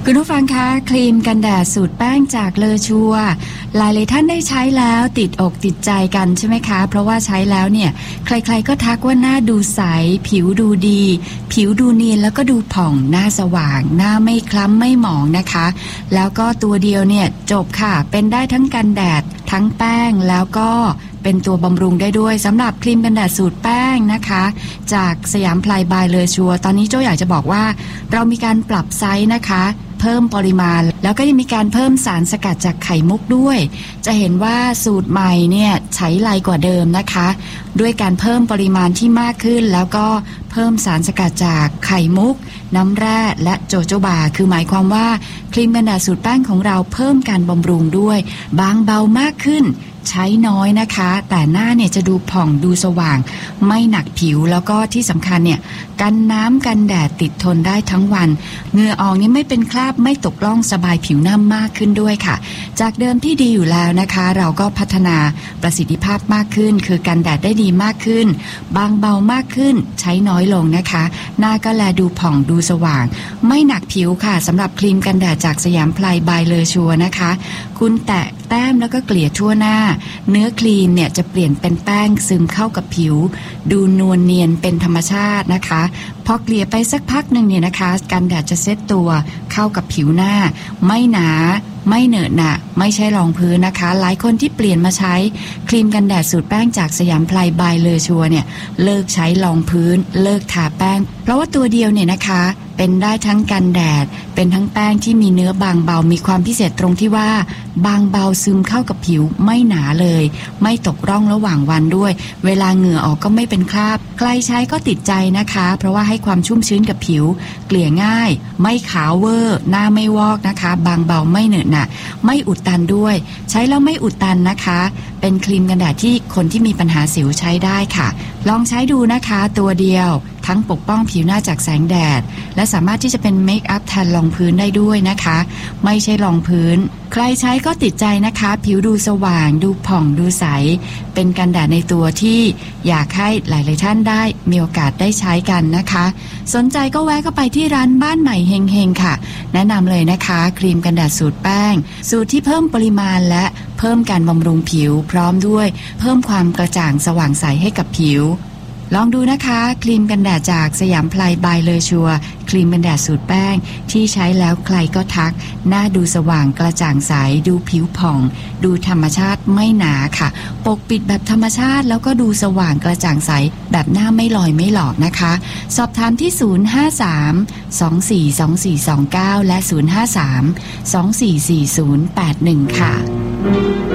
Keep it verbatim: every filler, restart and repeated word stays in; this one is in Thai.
คุณผู้ฟังคะครีมกันแดดสูตรแป้งจากเลอชัวหลายหลายท่านได้ใช้แล้วติดอกติดใจกันใช่ไหมคะเพราะว่าใช้แล้วเนี่ยใครๆก็ทักว่าหน้าดูใสผิวดูดีผิวดูเนียนแล้วก็ดูผ่องหน้าสว่างหน้าไม่คล้ำไม่หมองนะคะแล้วก็ตัวเดียวเนี่ยจบค่ะเป็นได้ทั้งกันแดดทั้งแป้งแล้วก็เป็นตัวบำรุงได้ด้วยสำหรับครีมกันแดดสูตรแป้งนะคะจากสยามพลายบายเลอชัวตอนนี้โจ้อยากจะบอกว่าเรามีการปรับไซส์นะคะเพิ่มปริมาณแล้วก็ยังมีการเพิ่มสารสกัดจากไข่มุกด้วยจะเห็นว่าสูตรใหม่เนี่ยใช้ไลกว่าเดิมนะคะด้วยการเพิ่มปริมาณที่มากขึ้นแล้วก็เพิ่มสารสกัดจากไข่มุกน้ำแร่และโจโจบาคือหมายความว่าครีมกันแดดสูตรแป้งของเราเพิ่มการบำรุงด้วยบางเบามากขึ้นใช้น้อยนะคะแต่หน้าเนี่ยจะดูผ่องดูสว่างไม่หนักผิวแล้วก็ที่สำคัญเนี่ยกันน้ำกันแดดติดทนได้ทั้งวันเหงื่อออกนี่ไม่เป็นคราบไม่ตกล่องสบายผิวหน้ามากขึ้นด้วยค่ะจากเดิมที่ดีอยู่แล้วนะคะเราก็พัฒนาประสิทธิภาพมากขึ้นคือกันแดดได้ดีมากขึ้นบางเบามากขึ้นใช้น้อยลงนะคะหน้าก็แลดูผ่องดูสว่างไม่หนักผิวค่ะสำหรับครีมกันแดดจากสยามพลายบายเลอชัวนะคะคุณแตะแต้มแล้วก็เกลี่ยทั่วหน้าเนื้อครีมเนี่ยจะเปลี่ยนเป็นแป้งซึมเข้ากับผิวดูนวลเนียนเป็นธรรมชาตินะคะพอเกลี่ยไปสักพักหนึ่งเนี่ยนะคะกันแดดจะเซ็ตตัวเข้ากับผิวหน้าไม่หนาไม่เหนอะหนะไม่ใช่รองพื้นนะคะหลายคนที่เปลี่ยนมาใช้ครีมกันแดดสูตรแป้งจากสยามพลายบายเลอชัวเนี่ยเลิกใช้รองพื้นเลิกทาแป้งเพราะว่าตัวเดียวเนี่ยนะคะเป็นได้ทั้งกันแดดเป็นทั้งแป้งที่มีเนื้อบางเบามีความพิเศษตรงที่ว่าบางเบาซึมเข้ากับผิวไม่หนาเลยไม่ตกร่องระหว่างวันด้วยเวลาเหงื่อออกก็ไม่เป็นคราบใครใช้ก็ติดใจนะคะเพราะว่าให้ความชุ่มชื้นกับผิวเกลี่ยง่ายไม่ขาวเวอร์หน้าไม่วอกนะคะบางเบาไม่เหนอะหนะไม่อุดตันด้วยใช้แล้วไม่อุดตันนะคะเป็นครีมกันแดดที่คนที่มีปัญหาสิวใช้ได้ค่ะลองใช้ดูนะคะตัวเดียวทั้งปกป้องผิวหน้าจากแสงแดดและสามารถที่จะเป็นเมคอัพแทนรองพื้นได้ด้วยนะคะไม่ใช่รองพื้นใครใช้ก็ติดใจนะคะผิวดูสว่างดูผ่องดูใสเป็นกันแดดในตัวที่อยากให้หลายๆท่านได้มีโอกาสได้ใช้กันนะคะสนใจก็แวะเข้าไปที่ร้านบ้านใหม่เฮงๆค่ะแนะนำเลยนะคะครีมกันแดดสูตรแป้งสูตรที่เพิ่มปริมาณและเพิ่มการบำรุงผิวพร้อมด้วยเพิ่มความกระจ่างสว่างใสให้กับผิวลองดูนะคะครีมกันแดดจากสยามพลายบายเลอชัวครีมกันแดดสูตรแป้งที่ใช้แล้วใครก็ทักหน้าดูสว่างกระจ่างใสดูผิวผ่องดูธรรมชาติไม่หนาค่ะปกปิดแบบธรรมชาติแล้วก็ดูสว่างกระจ่างใสแบบหน้าไม่ลอยไม่หลอกนะคะสอบถามที่ศูนย์ ห้า สาม สอง สี่ สอง สี่ สอง เก้าและศูนย์ ห้า สาม สอง สี่ สี่ ศูนย์ แปด หนึ่งค่ะ